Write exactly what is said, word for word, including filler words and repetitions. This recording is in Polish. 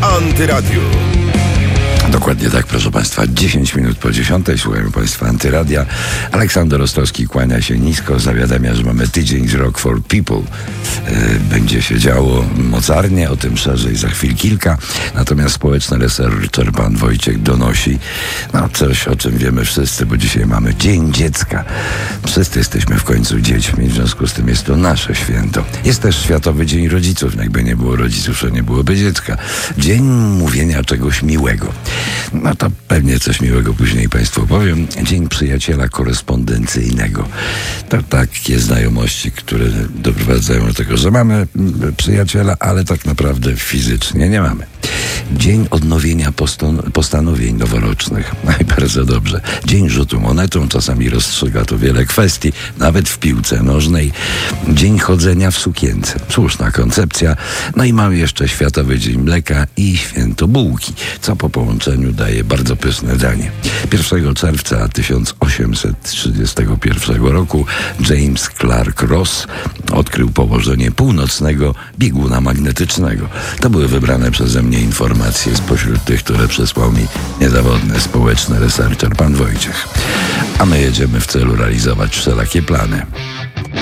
Antyradiu. Dokładnie tak, proszę Państwa. dziesięć minut po dziesiątej. Słuchają Państwa Antyradia. Aleksander Rostowski kłania się nisko. Zawiadamia, że mamy tydzień z Rock for People. Yy, będzie się działo mocarnie, o tym szerzej za chwil kilka. Natomiast społeczny researcher pan Wojciech donosi no coś, o czym wiemy wszyscy, bo dzisiaj mamy Dzień Dziecka. Wszyscy jesteśmy w końcu dziećmi, w związku z tym jest to nasze święto. Jest też Światowy Dzień Rodziców. Jakby nie było rodziców, to nie byłoby dziecka. Dzień mówienia czegoś miłego. No to pewnie coś miłego później Państwu powiem. Dzień Przyjaciela Korespondencyjnego. To takie znajomości, które doprowadzają do tego, że mamy przyjaciela, ale tak naprawdę fizycznie nie mamy. Dzień Odnowienia poston- Postanowień Noworocznych. No i bardzo dobrze. Dzień Rzutu Monetą. Czasami rozstrzyga to wiele kwestii, nawet w piłce nożnej. Dzień Chodzenia w sukience. Słuszna koncepcja. No i mamy jeszcze Światowy Dzień Mleka i Święto Bułki, co po połączeniu daje bardzo pyszne danie. pierwszego czerwca tysiąc osiemset trzydziestego pierwszego roku James Clark Ross odkrył położenie północnego bieguna magnetycznego. To były wybrane przeze mnie informacje spośród tych, które przesłał mi niezawodny społeczny researcher pan Wojciech. A my jedziemy w celu realizować wszelakie plany.